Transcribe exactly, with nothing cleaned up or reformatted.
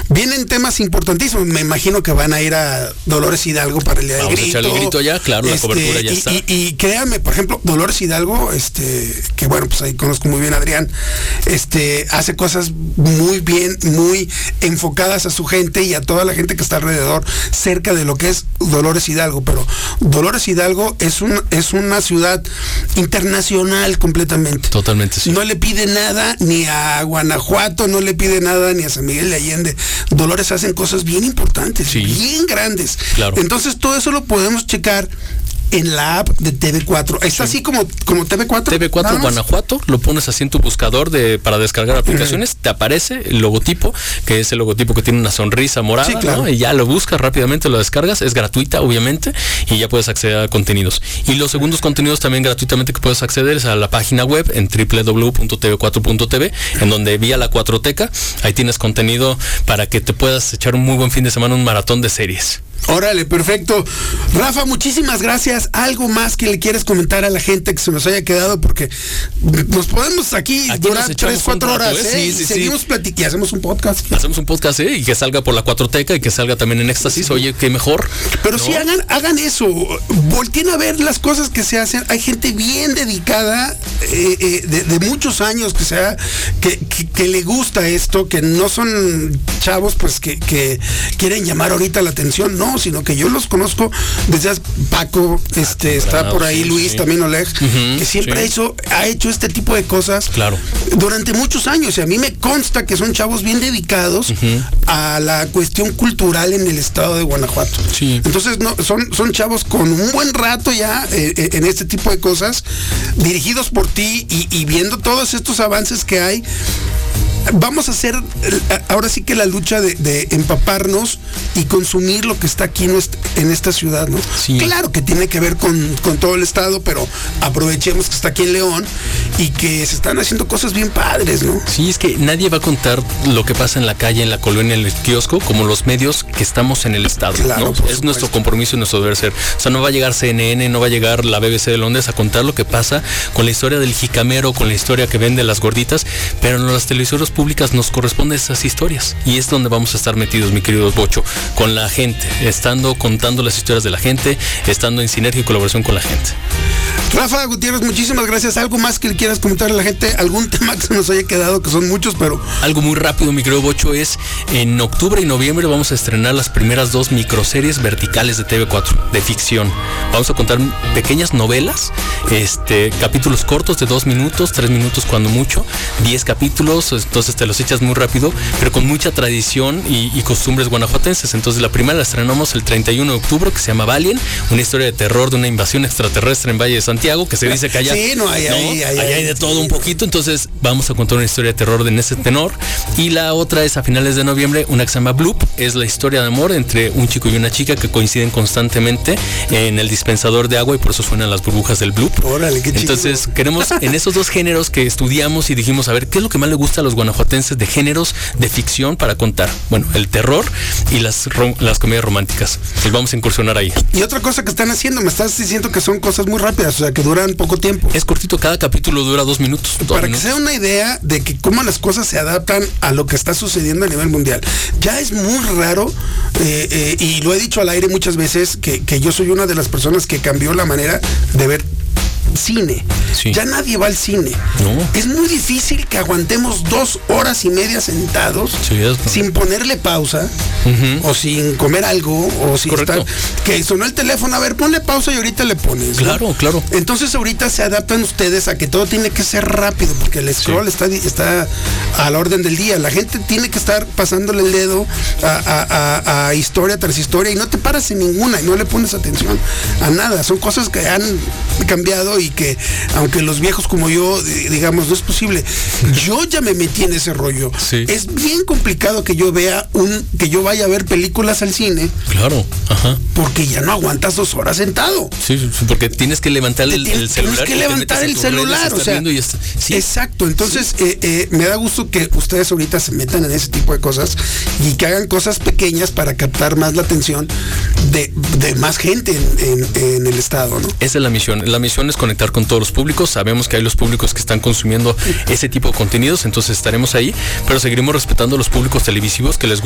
vienen temas importantísimos. Me imagino que van a ir a Dolores Hidalgo para el Día del Grito. Vamos a echarle el grito ya, claro, este, la cobertura ya y, está. Y, y créanme, por ejemplo, Dolores Hidalgo, este, que bueno, pues ahí conozco muy bien a Adrián, este, hace cosas muy bien, muy enfocadas a su gente y a toda la gente que está alrededor, cerca de lo que es Dolores Hidalgo. Pero Dolores Hidalgo es un, es una ciudad internacional completamente. Totalmente, sí. No le pide nada ni a Guanajuato, no le pide nada ni a San Miguel de Allende. Dolores hacen cosas bien importantes, sí, bien grandes. Claro. Entonces todo eso lo podemos checar en la app de T V cuatro. Está sí. así como, como T V cuatro. T V cuatro Guanajuato, lo pones así en tu buscador de para descargar aplicaciones, uh-huh. te aparece el logotipo, que es el logotipo que tiene una sonrisa morada, sí, claro. ¿no? Y ya lo buscas rápidamente, lo descargas, es gratuita obviamente, y ya puedes acceder a contenidos. Y los segundos contenidos también gratuitamente que puedes acceder es a la página web en doble u doble u doble u punto t v cuatro punto t v, en donde vía la cuatroteca, ahí tienes contenido para que te puedas echar un muy buen fin de semana, un maratón de series. Órale, perfecto. Rafa, muchísimas gracias. ¿Algo más que le quieres comentar a la gente que se nos haya quedado? Porque nos podemos aquí, aquí durar tres, cuatro horas, ¿eh? ¿eh? Sí, sí, seguimos sí. platicando y hacemos un podcast. Hacemos un podcast, ¿eh? Y que salga por la cuatroteca y que salga también en Éxtasis. Sí. Oye, qué mejor. Pero ¿no? sí, hagan, hagan eso. Volteen a ver las cosas que se hacen. Hay gente bien dedicada, eh, eh, de, de muchos años, que sea, que, que, que le gusta esto, que no son chavos, pues, que, que quieren llamar ahorita la atención. No, sino que yo los conozco desde hace, Paco, este, ah, está por ahí, sí, Luis, sí. también Oleg, uh-huh, que siempre sí. ha, hecho, ha hecho este tipo de cosas claro. durante muchos años, y a mí me consta que son chavos bien dedicados uh-huh. a la cuestión cultural en el estado de Guanajuato. Sí. Entonces, no, son, son chavos con un buen rato ya eh, en este tipo de cosas, dirigidos por ti y, y viendo todos estos avances que hay. Vamos a hacer ahora sí que la lucha de, de empaparnos y consumir lo que está aquí en, nuestra, en esta ciudad, ¿no? Sí. Claro que tiene que ver con, con todo el estado, pero aprovechemos que está aquí en León y que se están haciendo cosas bien padres, ¿no? Sí, es que nadie va a contar lo que pasa en la calle, en la colonia, en el kiosco, como los medios que estamos en el estado, claro, ¿no? Es supuesto. Nuestro compromiso y nuestro deber ser. O sea, no va a llegar C N N, no va a llegar la B B C de Londres a contar lo que pasa con la historia del jicamero, con la historia que vende las gorditas, pero en las televisoras públicas nos corresponden esas historias y es donde vamos a estar metidos, mi querido Bocho, con la gente, estando contando las historias de la gente, estando en sinergia y colaboración con la gente. Rafa Gutiérrez, muchísimas gracias. ¿Algo más que le quieras comentar a la gente? ¿Algún tema que se nos haya quedado? Que son muchos, pero... Algo muy rápido, mi querido Bocho, es en octubre y noviembre vamos a estrenar las primeras dos microseries verticales de T V cuatro, de ficción. Vamos a contar pequeñas novelas, este, capítulos cortos de dos minutos, tres minutos cuando mucho, diez capítulos, entonces te los echas muy rápido, pero con mucha tradición y, y costumbres guanajuatenses. Entonces la primera la estrenamos el treinta y uno de octubre, que se llama Valien, una historia de terror de una invasión extraterrestre en Valle de Santiago, que se dice que allá, sí, no, hay, ¿no? Hay, hay, allá hay de todo un poquito. Entonces vamos a contar una historia de terror en ese tenor. Y la otra es a finales de noviembre, una que se llama Bloop, es la historia de amor entre un chico y una chica que coinciden constantemente en el dispensador de agua y por eso suenan las burbujas del Bloop. Órale, qué chido. Entonces queremos en esos dos géneros que estudiamos y dijimos, a ver, ¿qué es lo que más le gusta a los guanajuatenses de géneros de ficción para contar? Bueno, el terror y las, las comedias románticas. Pues vamos a incursionar ahí. Y otra cosa que están haciendo, me estás diciendo que son cosas muy rápidas, o sea, que duran poco tiempo. Es cortito, cada capítulo dura dos minutos. Dos Para minutos. que sea una idea de que cómo las cosas se adaptan a lo que está sucediendo a nivel mundial. Ya es muy raro, eh, eh, y lo he dicho al aire muchas veces, que, que yo soy una de las personas que cambió la manera de ver cine. Sí. Ya nadie va al cine. No. Es muy difícil que aguantemos dos horas y media sentados, sí, es... sin ponerle pausa, uh-huh. o sin comer algo, o sin Correcto. estar, que sonó el teléfono, a ver, ponle pausa y ahorita le pones. Claro, ¿no? claro. Entonces ahorita se adaptan ustedes a que todo tiene que ser rápido, porque el scroll sí. está, está a la orden del día. La gente tiene que estar pasándole el dedo a, a, a, a historia tras historia y no te paras en ninguna y no le pones atención a nada. Son cosas que han cambiado y que, aunque los viejos como yo, digamos, no es posible. Yo ya me metí en ese rollo. Sí. Es bien complicado que yo vea un, que yo vaya a ver películas al cine. Claro, ajá. Porque ya no aguantas dos horas sentado. Sí, porque tienes que levantar el, el celular. Tienes que levantar el celular, o sea. Está, sí. Exacto, entonces sí. eh, eh, me da gusto que ustedes ahorita se metan en ese tipo de cosas y que hagan cosas pequeñas para captar más la atención de, de más gente en, en, en el estado, ¿no? Esa es la misión. La misión es conectar con todos los públicos. Sabemos que hay los públicos que están consumiendo ese tipo de contenidos, entonces estaremos ahí, pero seguiremos respetando los públicos televisivos que les